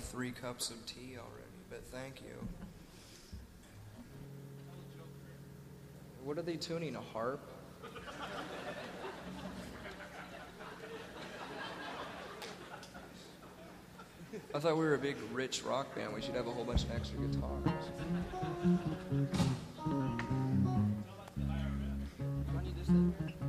down 3 cups of tea already, but thank you. What are they tuning, a harp? I thought we were a big, rich rock band. We should have a whole bunch of extra guitars. I need this thing.